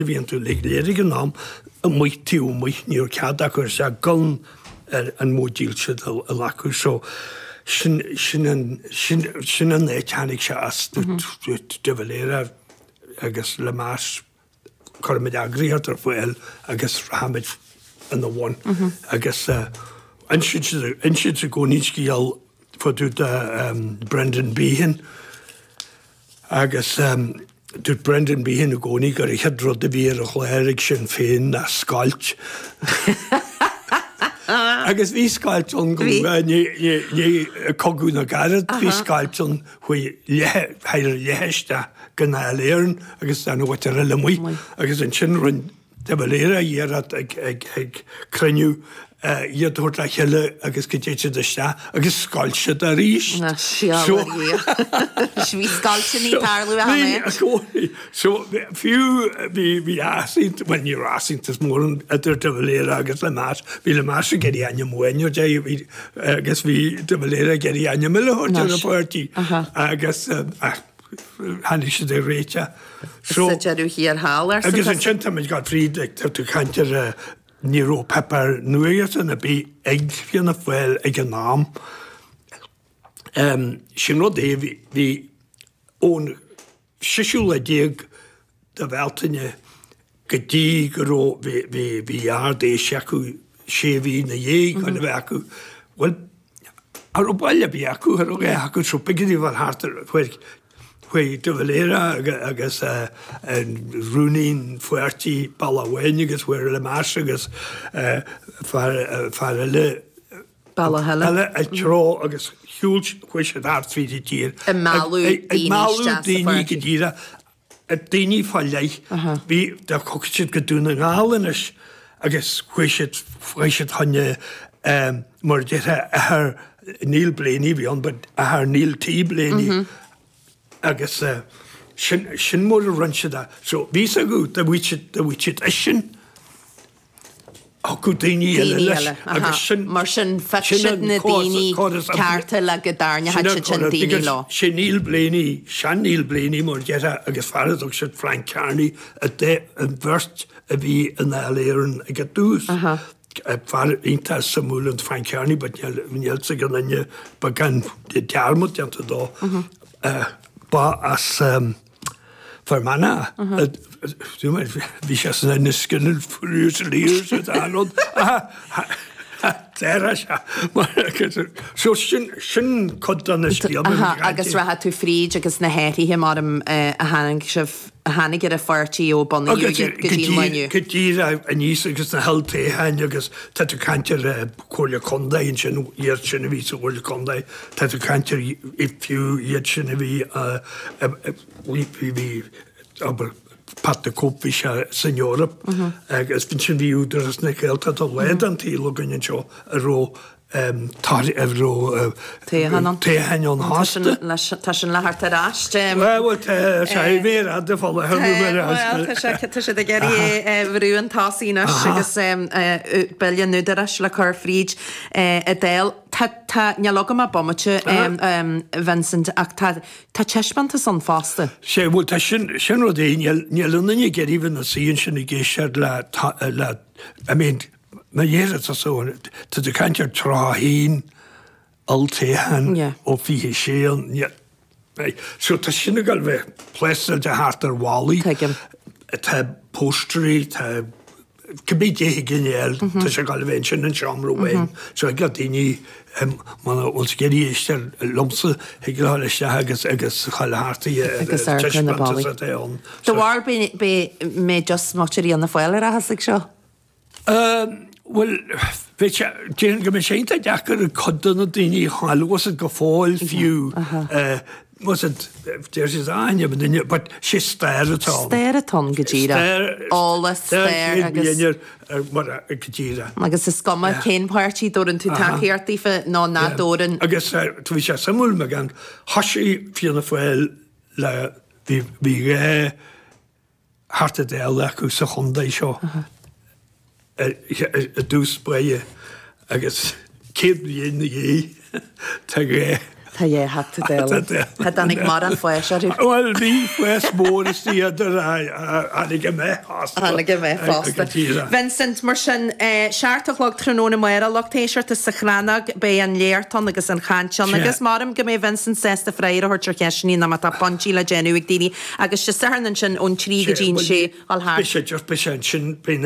bhíonn tú léir an nám a muitiú muith níor cead acu se gan an módíil si a lacu seo sin an éteannig se as de bhléire agus le más chuid agriíart ar foiil agus rahamid an bhain agus insid a gcónícíal fodú Brendan Behan agus dúd Brendan Behan a gcóní gur headrod a bhí a chléirigh sin féin na scailt. Agus bhí scailt ní cogú na garad, bhí scailt chuoi leheiste gan léirn agus an bhaite le muoi, agus an sin run de léire dhéad ag cruniú iad thuirt le cheile agus go déite deiste agus scailte a ríis. Bhí scailte ní tarlú a So fiú bhí asint when you're asint is mór an idir de léire agus le más bhí le más a geirí aine muineo dé agus bhí de léire geirí aine milliúirte a páirtí agus hannig sé dé réite. Deadú híar hálar. Agus an sin tamid gá fríd ag tú cantar níró pepper nuagat an a bí ag fianna foiil ag an nám. Sin rud é bhí ón siisiú le déag de bhhealtaine go dtí go ró bhí ard é seacu séhí na dhé gan bheith acu. Well, ar ó bailile bí acu ar ó ghé acu so pigadí bhar hátar chuoi de bhléire agus rúnaín fuirtí ballahhain agus bhuiir le más agus fear le Ballahheile a trá agus hiúil chuis sé tríí tír. Malú daoine go díra a daoine fáileith bhí de chuid go dúna gálanis agus chuisiid thanne mar déthe ath níl bléanaí bhí an bud ath níl tí bléanaí agus sin mór a runse da. So ví a go da bhuiid sin go daoine eile agus sin mar sin feisiid na daoine cearta le go darne sin daoine lá. Sin níl bléanaí sean níl bléanaí mór deithe agus faradach si Frank Carney a dé an bhirt a bhí an eléireann ag a dús. Far inta samúlan Frank Carney, but níl sa gan inne ba gan dearmod deanta dó. Ba as fermanna bhí sé san na scinnil fús líir anod so sin codan agus ratha tú fríd agus na héirithe mar a hanig ar a fuirtíí ó banna go dtí a níos agus na helltéhain agus tá tú cantar choirle condaid sin iad sinna ví a bhirle condaid tá tú cantar i fiú iad sinna bhí aber pat de kop vi san Europa agus bin sin vi údras na geld dat led an tí gan seo a ró tar ró téhan an haste tá sin lehart aráist sé vé a de fall sé a geirí bhrúan táína agus beilin nuidir le chur fríd a déil nealogam a bommate Vincent ach tá teismanta san fásta. sé bhil tá sin ru é nílunne geíhann na síon sin i ggéisiir le na dhéad a sóin tá du cantar tráhíín altéhan ó fihe séan so tá sinna gal bheith pleistal de háart ar bhálaí tá pósterí tá cebí dé gnéal tá sé gal bhéin sin an seamrúhain so ag le daoine man ons geí éiste lomsa heáiste agus chailhartaí agus na ballí. Do bhhar be mé just máirí an na foiile a hasig seo? Well, dé go mé sénta dechar a codanna daoine chailhas go fáil fiú was it there's his aine but sé stair atá. Stair atá go ddíra. Ála stair agus mar go ddíra. Agus is scama cén páirtí dóran tú takeíartífa ná nádóran. Agus tú bhí sé samúil me gan hasí fianna foiil le bhí ré harta déal acu sa chundaí seo. A dús breie agus céad blion na dhé tá ré Tá é hata déil. Tá danig mar an foiisiú. Well, bhí fues mór is tíidir anig go mé fásta. Anig go mé fásta. Vincent, mar sin seaartach log tróna mara lochtéisiart is sa chránag be an léirtan agus an chaansean agus marm go mé Vincent sesta freir a thuirtar ceisní na tá pontí le genú ag daoine agus se saharnan sin ón trí go dín sé al háir. Bis sé just bis sin